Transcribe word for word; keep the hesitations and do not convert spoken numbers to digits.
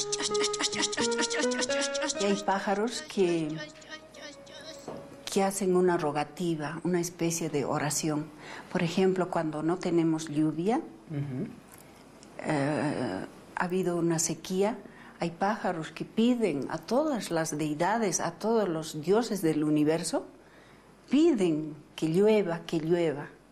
Y hay pájaros que, que hacen una rogativa, una especie de oración. Por ejemplo, cuando no tenemos lluvia, uh-huh. eh, ha habido una sequía, hay pájaros que piden a todas las deidades, a todos los dioses del universo, piden que llueva, que llueva.